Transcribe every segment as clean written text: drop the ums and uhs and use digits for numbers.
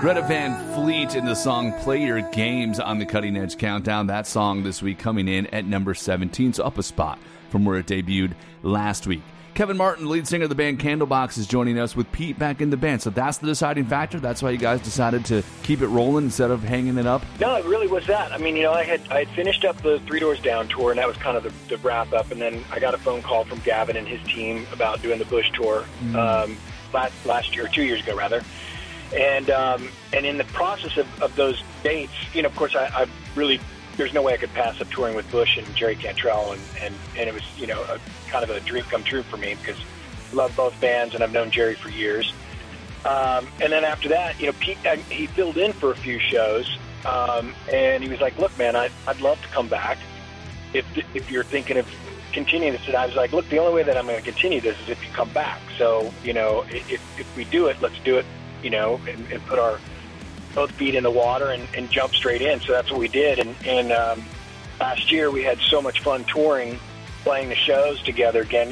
Greta Van Fleet in the song Play Your Games on the Cutting Edge Countdown. That song this week coming in at number 17, so up a spot from where it debuted last week. Kevin Martin, lead singer of the band Candlebox, is joining us with Pete back in the band. So that's the deciding factor? That's why you guys decided to keep it rolling instead of hanging it up? No, it really was that. I mean, I had finished up the Three Doors Down tour, and that was kind of the wrap-up. And then I got a phone call from Gavin and his team about doing the Bush tour last year, 2 years ago, rather. And in the process of those dates, of course, I really, there's no way I could pass up touring with Bush and Jerry Cantrell, and it was, a kind of a dream come true for me because I love both bands and I've known Jerry for years. And then after that, Pete, he filled in for a few shows, and he was like, "Look, man, I'd love to come back if you're thinking of continuing this." And I was like, "Look, the only way that I'm going to continue this is if you come back. So, if we do it, let's do it." And put our both feet in the water and jump straight in. So that's what we did. And last year we had so much fun touring, playing the shows together again.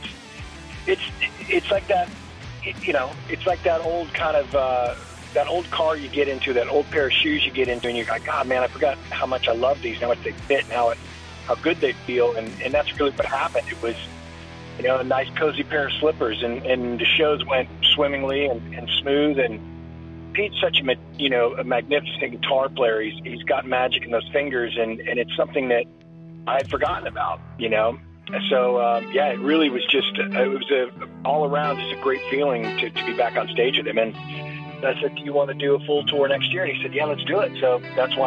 It's like that. It's like that old kind of that old car you get into, that old pair of shoes you get into, and you're like, "God, man, I forgot how much I love these, how much they fit, and how good they feel." And that's really what happened. It was, a nice cozy pair of slippers, and the shows went swimmingly and smooth. And Pete's such a magnificent guitar player. He's got magic in those fingers, and it's something that I had forgotten about, So it really was just it was all around just a great feeling to be back on stage with him. And I said, "Do you want to do a full tour next year?" And he said, "Yeah, let's do it." So that's why